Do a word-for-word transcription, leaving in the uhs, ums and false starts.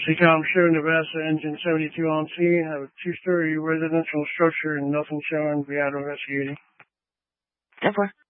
Seacom show Nebraska engine seventy-two on scene. Have a two-story residential structure and nothing showing. Be out investigating. ten four.